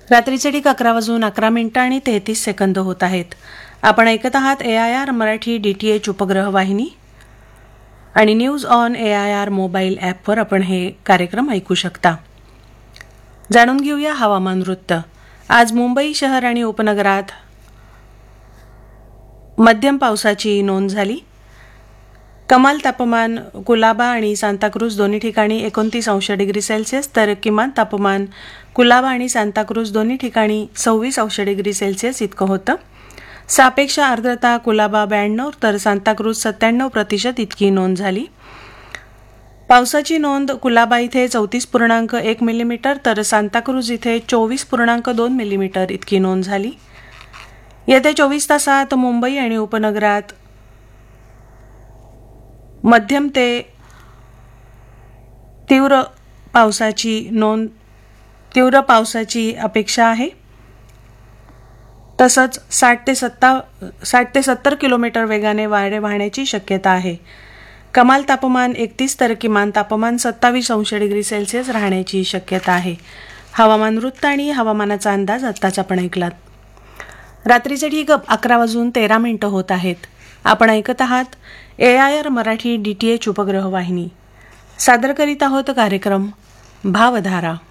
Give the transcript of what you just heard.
रात्रीचे ठीक 11:11 होत आहेत. आपण ऐकत आहात AIR मराठी DTH उपग्रह वाहिनी आणि न्यूज ऑन AIR मोबाईल ॲपवर आपण हे कार्यक्रम ऐकू शकता. जाणून घेऊया हवामान वृत्त. आज मुंबई शहर आणि उपनगरात मध्यम पावसाची नोंद झाली. कमाल तापमान कुलाबा आणि सांताक्रूज दोन्ही ठिकाणी 29°C तर किमान तापमान कुलाबा आणि सांताक्रूज दोन्ही ठिकाणी 26°C इतकं होतं. सापेक्ष आर्द्रता कुलाबा 92 तर सांताक्रूज 97% इतकी नोंद झाली. पावसाची नोंद कुलाबा इथे 34.1 मिलीमीटर तर सांताक्रूज इथे 24.2 मिलीमीटर इतकी नोंद झाली. येत्या 24 तासात मुंबई आणि उपनगरात मध्यम ते तीव्र पावसाची अपेक्षा आहे. तसंच 60 ते 70 किलोमीटर वेगाने वारे वाहण्याची शक्यता आहे. कमाल तापमान 31 तर किमान तापमान 27°C राहण्याची शक्यता आहे. हवामान वृत्त आणि हवामानाचा अंदाज आत्ताच आपण ऐकलात. रात्रीचे ठीक 11:13 होत आहेत. आपण ऐकत आहात AIR मराठी DTH उपग्रह वाहिनी. सादर करीत आहोत कार्यक्रम भावधारा.